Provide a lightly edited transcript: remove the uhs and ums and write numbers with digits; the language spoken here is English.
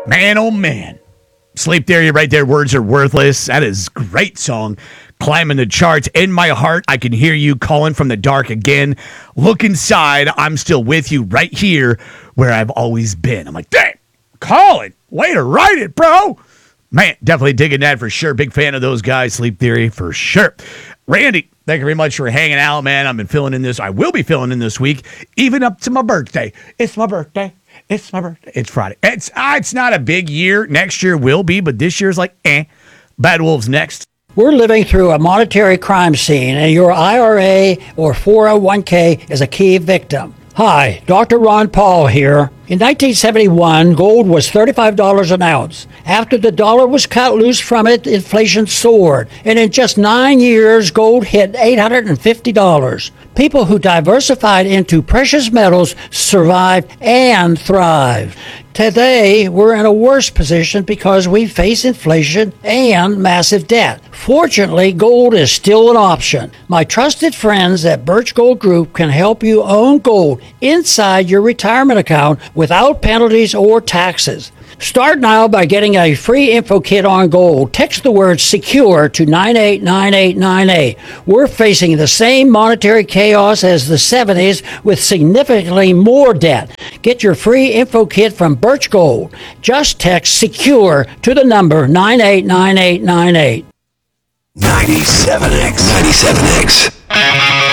Man, oh man. Sleep Theory right there. Words are worthless. That is a great song. Climbing the charts. In my heart, I can hear you calling from the dark again. Look inside. I'm still with you right here where I've always been. I'm like, dang, Colin, way to write it, bro. Man, definitely digging that for sure. Big fan of those guys. Sleep Theory for sure. Randy, thank you very much for hanging out, man. I've been filling in this. I will be filling in this week, even up to my birthday. It's my birthday. It's my birthday. It's Friday. It's not a big year. Next year will be, but this year's like, Bad Wolves next. We're living through a monetary crime scene, and your IRA or 401k is a key victim. Hi, Dr. Ron Paul here. In 1971, gold was $35 an ounce. After the dollar was cut loose from it, inflation soared. And in just 9 years, gold hit $850. People who diversified into precious metals survived and thrived. Today, we're in a worse position because we face inflation and massive debt. Fortunately, gold is still an option. My trusted friends at Birch Gold Group can help you own gold inside your retirement account without penalties or taxes. Start now by getting a free info kit on gold. Text the word SECURE to 989898. We're facing the same monetary chaos as the 70s with significantly more debt. Get your free info kit from Birch Gold. Just text SECURE to the number 989898. 97X.